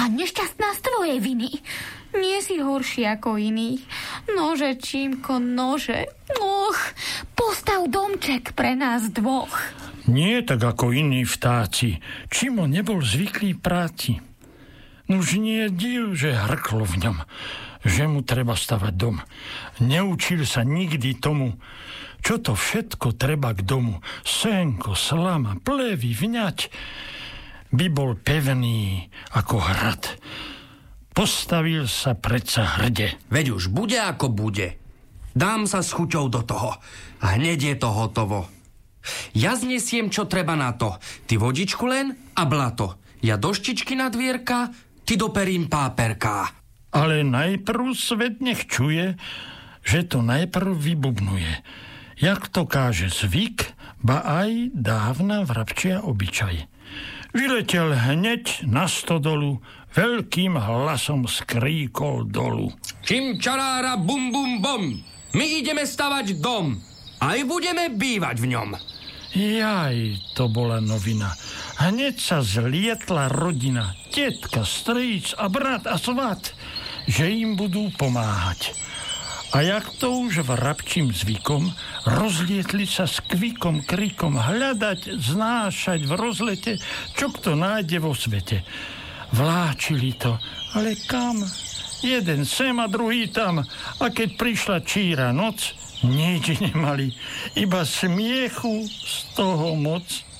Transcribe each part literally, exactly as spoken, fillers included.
A nešťastná z tvojej viny. Nie si horší ako iní. Nože, Čímko, nože. Och, postav domček pre nás dvoch. Nie tak ako iní vtáci. Čimo nebol zvyklý práci. Nuž nie div, že hrklo v ňom, že mu treba stavať dom. Neučil sa nikdy tomu, čo to všetko treba k domu. Senko, slama, plevy, vňať. By bol pevný ako hrad. Postavil sa predsa hrde. Veď už bude ako bude. Dám sa s chuťou do toho. A hneď je to hotovo. Ja znesiem, čo treba na to. Ty vodičku len a blato. Ja doštičky na dvierka, ty doperím páperká. Ale najprv svet nech čuje, že to najprv vybubnuje. Jak to káže zvyk, ba aj dávna vrabčia obyčaj. Vyletel hneď na stodolu, veľkým hlasom skríkol dolu. Čím čarára bum bum bom, my ideme stavať dom, aj budeme bývať v ňom. Jaj, to bola novina. Hneď sa zlietla rodina, tetka, strýc a brat a svat, že im budú pomáhať. A jak to už vrabčím zvykom, rozlietli sa s kvikom, krikom, hľadať, znášať v rozlete, čo kto nájde vo svete. Vláčili to, ale kam? Jeden sem a druhý tam. A keď prišla číra noc, nič nemali, iba smiechu z toho moc.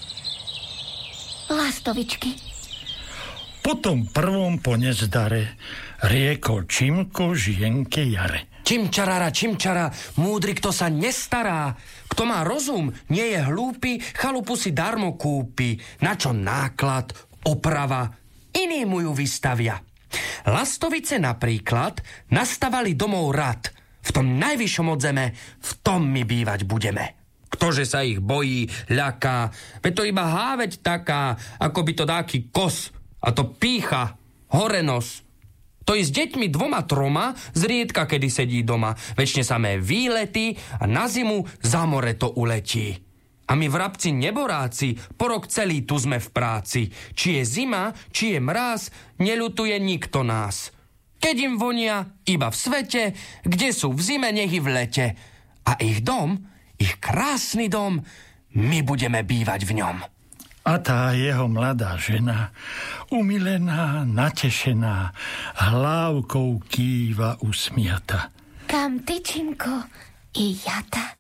Lastovičky. Po tom prvom ponezdare riekol Čimko žienke Jare. Čimčarára, čimčara, múdry, kto sa nestará. Kto má rozum, nie je hlúpy, chalupu si darmo kúpi. Na čo náklad, oprava, iní mu ju vystavia. Lastovice napríklad nastavali domov rad. V tom najvyššom od zeme, v tom my bývať budeme. Ktože sa ich bojí, ľaká, veď to iba háveť taká, ako by to dáky kos, a to pícha, horenos. To i s deťmi dvoma, troma zriedka kedy sedí doma. Večne samé výlety a na zimu za more to uletí. A my vrabci neboráci, po rok celý tu sme v práci. Či je zima, či je mráz, neľutuje nikto nás. Keď im vonia, iba v svete, kde sú v zime, nech i v lete. A ich dom, ich krásny dom, my budeme bývať v ňom. A tá jeho mladá žena, umilená, natešená, hlávkou kýva usmiata. Kam ty, Čimko, i jata?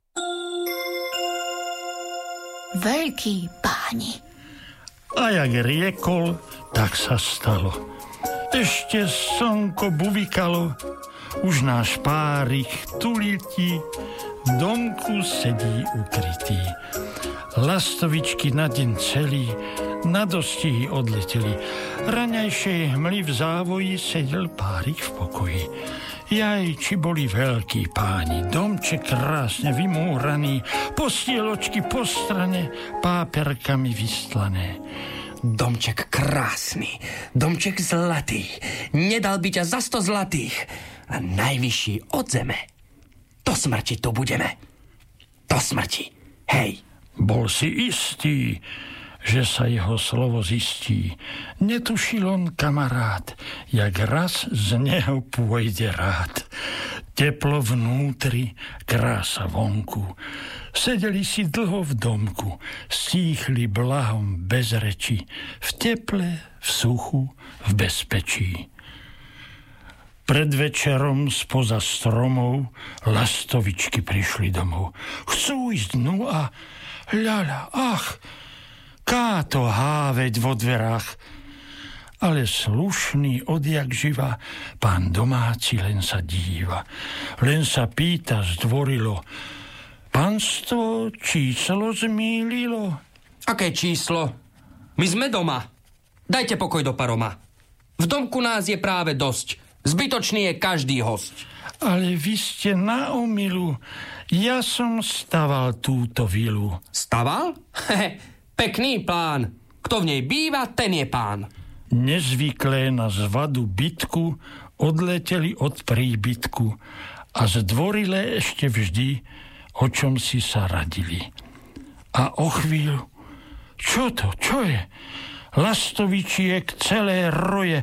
Veľký páni. A jak riekol, tak sa stalo. Ešte slnko buvikalo, už náš párik tulití, v domku sedí ukrytý. Lastovičky na deň celý na dostihy odleteli. Raňajšej hmly v závoji sedel párik v pokoji. Jaj, či boli veľkí páni, domček krásne vymúraný, postieločky po strane, páperkami vystlané. Domček krásny, domček zlatý, nedal by ťa za sto zlatých. A najvyšší od zeme, do smrti tu budeme. Do smrti, hej. Bol si istý, že sa jeho slovo zistí. Netušil on, kamarát, jak raz z neho pôjde rád. Teplo vnútri, krása vonku. Sedeli si dlho v domku, stíchli blahom bez reči, v teple, v suchu, v bezpečí. Pred večerom spoza stromov lastovičky prišli domov. Chcú ísť dnu a ľaľa, ach, ká to háveť vo dverách. Ale slušný odjak živa, pán domáci len sa díva. Len sa pýta zdvorilo, pánstvo číslo zmýlilo? Aké číslo? My sme doma. Dajte pokoj do paroma. V domku nás je práve dosť. Zbytočný je každý hosť. Ale vy ste na omilu. Ja som staval túto vilu. Staval? Hehe, pekný plán. Kto v nej býva, ten je pán. Nezvyklé na zvadu bytku odleteli od príbytku a zdvorilé ešte vždy, o čom si sa radili. A o chvíľu, čo to, čo je? Lastovičiek celé roje,